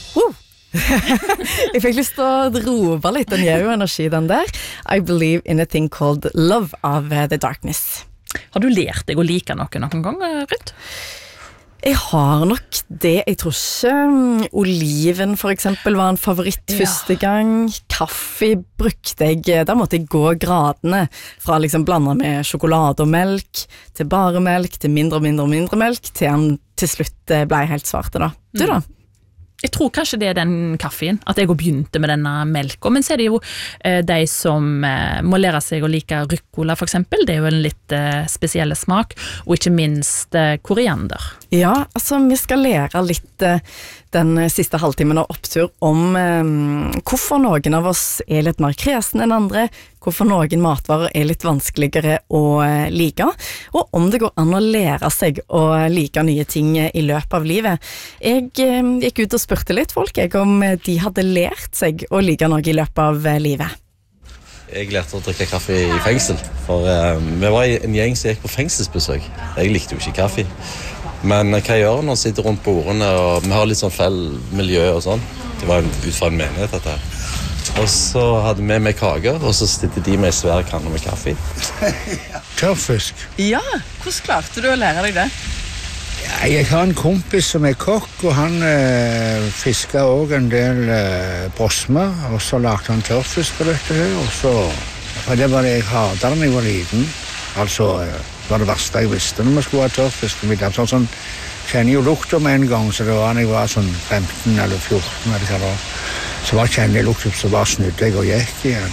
Woo! Jeg fikk lyst til å rope litt, den gir jo energi den der. I Believe in a Thing Called Love av The Darkness. Har du lært deg å like noen gang, Ruth? Jeg har nok det. Jeg tror ikke oliven for eksempel var en favoritt første gang. Kaffe brukte jeg, da måtte jeg gå gradene fra liksom blanda med sjokolade og melk, til bare melk, til mindre melk, til han til slutt ble helt svarte da. Du da? Jeg tror kanskje det den kaffen, at jeg begynte med denne melka, men så det jo de som må lære seg å like rucola for eksempel, det jo en litt spesielle smak, og ikke minst koriander. Ja, altså vi skal lære litt den siste halvtimen av opptur om hvorfor noen av oss litt mer kresen enn andre, hvorfor noen matvarer litt vanskeligere å like, og om det går an å lære seg å like nye ting i løpet av livet. Jeg gikk ut og spurte litt folk om de hadde lært seg å like noe i løpet av livet. Jeg lærte å drikke kaffe i fengsel, for vi var en gjeng som gikk på fengselsbesøk. Jeg likte jo ikke kaffe. Men hva jeg gjør når jeg sitter rundt bordene, og vi har litt sånn fell miljø og sånn. Det var ut fra en menighet dette her. Og så hadde vi med kager, og så stilte de med en svær kanne med kaffe. Tørrfisk. Ja, hvordan klarte du å lære deg det? Ja, jeg har en kompis som kokk, og han fisket også en del brosmer, og så lagde han tørrfisk på dette her, og så... For det var det jeg hatet da jeg var liten. Altså, det var det verste jeg visste når vi skulle ha tørrfisk. Sånn, kjenner jo lukta med en gang, så det var når jeg var sånn 15 eller 14 eller hva da. Så bare kjenner jeg lukta, så bare snudde jeg og gikk igjen.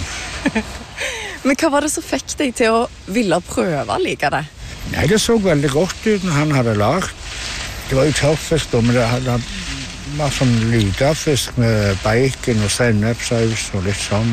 Men hva var det som fikk deg til å ville prøve å like det? Nei, det så veldig godt ut når han hadde lagt. Det var jo tørrfisk da, men det var sånn lydafisk med bacon og sennepsaus og litt sånn.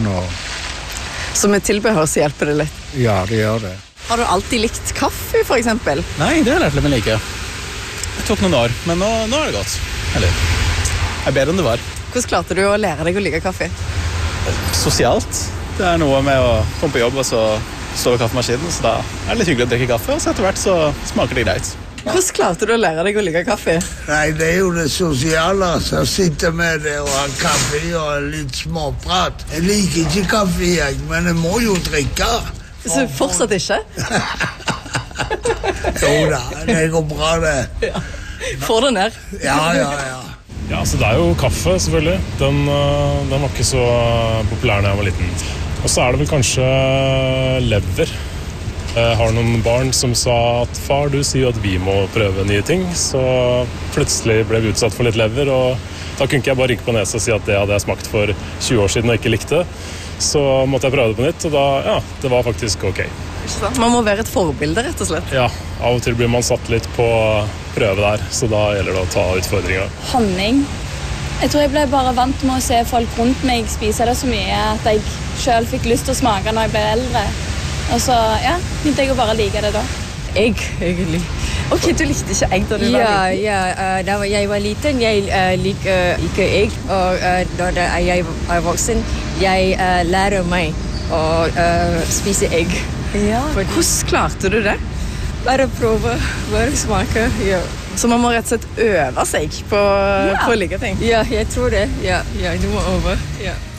Så med tilbehør så hjelper det litt? Ja, det gjør det. Har du alltid likt kaffe, for eksempel? Nei, det har jeg lært litt med like. Det tok noen år, men nå er det godt. Eller, det er bedre enn det var. Hvordan klarte du å lære deg å like kaffe? Sosialt. Det er noe med å komme på jobb og så stå ved kaffemaskinen, så da er det litt hyggelig å drikke kaffe, og så etter hvert så smaker det greit. Hvordan klarte du å lære deg å like kaffe? Nei, det er jo det sosiale, så sitte med det og ha kaffe og litt småprat. Jeg liker ikke kaffe, men jeg må jo drikke. Så fortsatt ikke? Jo da, det går bra det. Ja. Få det ned. Ja. Ja, så det er jo kaffe, selvfølgelig. Den var ikke så populær da jeg var liten. Og så er det vel kanskje lever. Jeg har noen barn som sa at far, du sier at vi må prøve nye ting. Så plutselig ble vi utsatt for litt lever, og da kunne ikke jeg bare rynke på nesa og si at det hadde jeg smakt for 20 år siden og ikke likte. Så måtte jeg prøve det på nytt, og da, ja, det var faktisk ok. Man må være et forbilde, rett og slett. Ja, av og til blir man satt litt på prøve der, så da gjelder det å ta utfordringer. Honning. Jeg tror jeg ble bare vant med å se folk rundt meg spise det så mye at jeg selv fikk lyst til å smake når jeg ble eldre. Og så, ja, begynte jeg å bare like det da. Egg, egentlig. Ok, du likte ikke egg da du var liten? Ja, da jeg var liten, jeg liker ikke egg. Og da jeg er voksen, jeg lærer meg å spise egg. Ja, hvordan klarte du det? Bare prøve, bare smake, ja. Så man må rett og slett øve seg på å like ting? Ja, jeg tror det. Ja, du må øve, ja.